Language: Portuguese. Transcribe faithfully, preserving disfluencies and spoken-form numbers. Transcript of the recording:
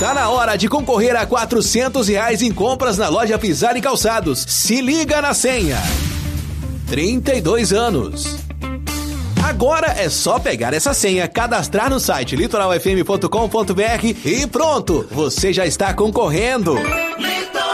Tá na hora de concorrer a quatrocentos reais em compras na loja Pisar e Calçados. Se liga na senha. trinta e dois anos. Agora é só pegar essa senha, cadastrar no site litoral f m ponto com ponto b r e pronto, você já está concorrendo.